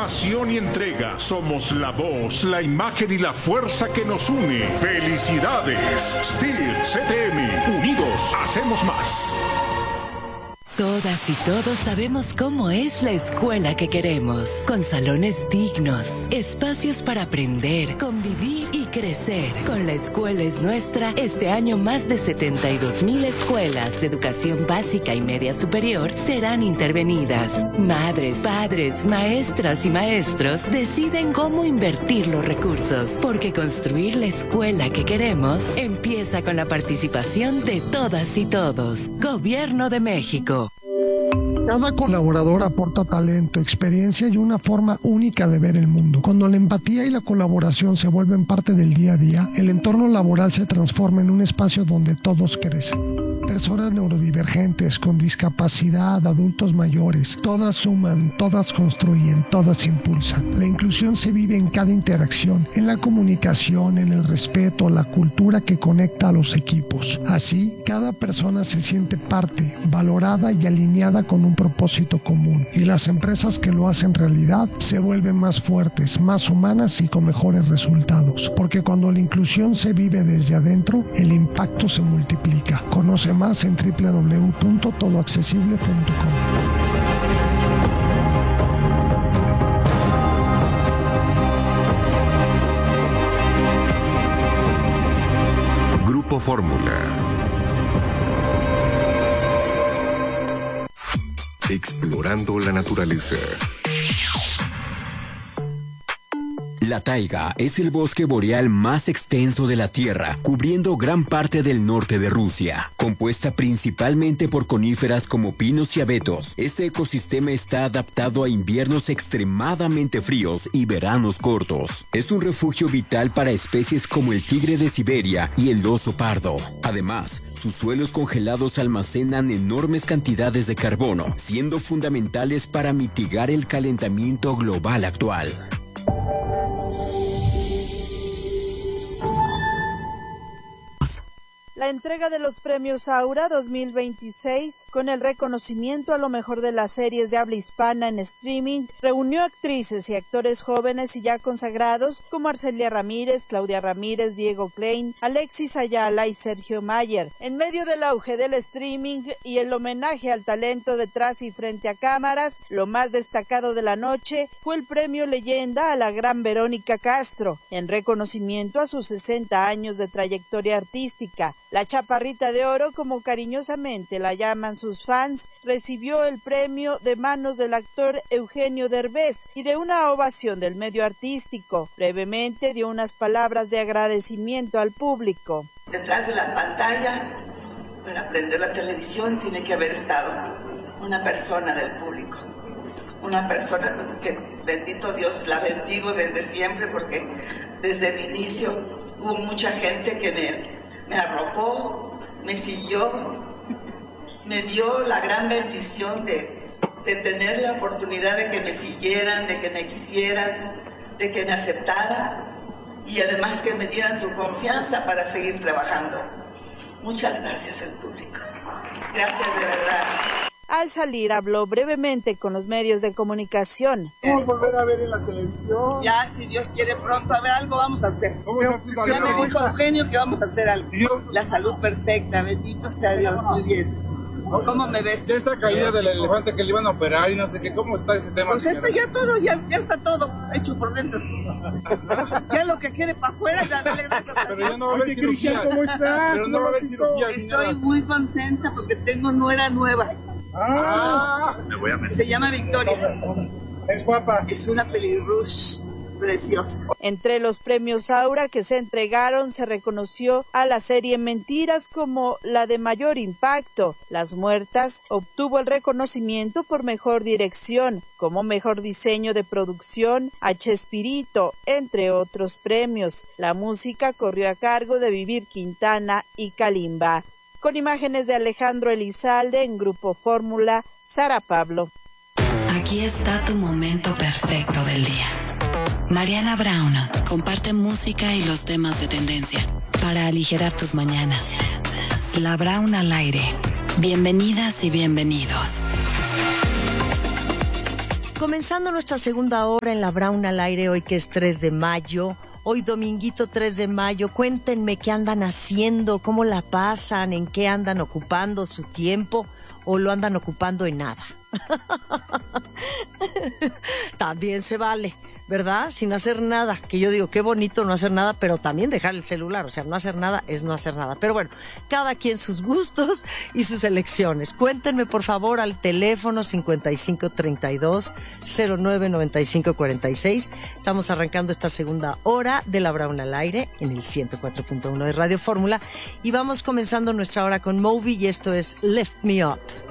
pasión y entrega. Somos la voz, la imagen y la fuerza que nos une. ¡Felicidades! STIR CTM. Unidos, hacemos más. Todas y todos sabemos cómo es la escuela que queremos, con salones dignos, espacios para aprender, convivir y crecer. Con La Escuela es Nuestra, este año más de 72,000 escuelas de educación básica y media superior serán intervenidas. Madres, padres, maestras y maestros deciden cómo invertir los recursos, porque construir la escuela que queremos empieza con la participación de todas y todos. Gobierno de México. Cada colaborador aporta talento, experiencia y una forma única de ver el mundo. Cuando la empatía y la colaboración se vuelven parte del día a día, el entorno laboral se transforma en un espacio donde todos crecen. Personas neurodivergentes, con discapacidad, adultos mayores, todas suman, todas construyen, todas impulsan. La inclusión se vive en cada interacción, en la comunicación, en el respeto, la cultura que conecta a los equipos. Así, cada persona se siente parte, valorada y alineada con un propósito común. Y las empresas que lo hacen realidad se vuelven más fuertes, más humanas y con mejores resultados. Porque cuando la inclusión se vive desde adentro, el impacto se multiplica. Conoce más en www.todoaccesible.com. Grupo Fórmula. Explorando la naturaleza. La taiga es el bosque boreal más extenso de la Tierra, cubriendo gran parte del norte de Rusia. Compuesta principalmente por coníferas como pinos y abetos, este ecosistema está adaptado a inviernos extremadamente fríos y veranos cortos. Es un refugio vital para especies como el tigre de Siberia y el oso pardo. Además, sus suelos congelados almacenan enormes cantidades de carbono, siendo fundamentales para mitigar el calentamiento global actual. La entrega de los premios Aura 2026, con el reconocimiento a lo mejor de las series de habla hispana en streaming, reunió actrices y actores jóvenes y ya consagrados como Arcelia Ramírez, Claudia Ramírez, Diego Klein, Alexis Ayala y Sergio Mayer. En medio del auge del streaming y el homenaje al talento detrás y frente a cámaras, lo más destacado de la noche fue el premio Leyenda a la gran Verónica Castro, en reconocimiento a sus 60 años de trayectoria artística. La Chaparrita de Oro, como cariñosamente la llaman sus fans, recibió el premio de manos del actor Eugenio Derbez y de una ovación del medio artístico. Brevemente dio unas palabras de agradecimiento al público. Detrás de la pantalla, para prender la televisión, tiene que haber estado una persona del público. Una persona que, bendito Dios, la bendigo desde siempre, porque desde el inicio hubo mucha gente que me arropó, me siguió, me dio la gran bendición de tener la oportunidad de que me siguieran, de que me quisieran, de que me aceptaran y además que me dieran su confianza para seguir trabajando. Muchas gracias al público. Gracias de verdad. Al salir habló brevemente con los medios de comunicación. ¿Vamos a volver a ver en la televisión? Ya, si Dios quiere pronto a ver algo, vamos a hacer. Ya me dijo Eugenio que vamos a hacer algo. La salud perfecta, bendito sea Dios, muy bien. ¿Cómo me ves? Ya esta caída del elefante que le iban a operar y no sé qué, ¿cómo está ese tema? Pues esto ya todo, ya está todo hecho por dentro. Ya lo que quede para afuera, ya dale gracias a Dios. Pero ya no va a haber cirugía. ¿Cómo está? Pero no va a haber cirugía. Estoy muy contenta porque tengo nuera nueva. Se llama Victoria. Es guapa. Es una pelirrush preciosa. Entre los premios Aura que se entregaron se reconoció a la serie Mentiras como la de mayor impacto. Las Muertas obtuvo el reconocimiento por mejor dirección, como mejor diseño de producción a Chespirito, entre otros premios. La música corrió a cargo de Vivir Quintana y Kalimba. Con imágenes de Alejandro Elizalde en Grupo Fórmula, Sara Pablo. Aquí está tu momento perfecto del día. Mariana Brown comparte música y los temas de tendencia para aligerar tus mañanas. La Brown al aire. Bienvenidas y bienvenidos. comenzando nuestra segunda hora en la Brown al aire, hoy que es 3 de mayo. Hoy dominguito 3 de mayo, cuéntenme qué andan haciendo, cómo la pasan, en qué andan ocupando su tiempo o lo andan ocupando en nada. También se vale, ¿verdad? Sin hacer nada, que yo digo, qué bonito no hacer nada, pero también dejar el celular, o sea, no hacer nada es no hacer nada. Pero bueno, cada quien sus gustos y sus elecciones. Cuéntenme, por favor, al teléfono 5532-099546. Estamos arrancando esta segunda hora de la Brown al aire en el 104.1 de Radio Fórmula y vamos comenzando nuestra hora con Moby y esto es Lift Me Up.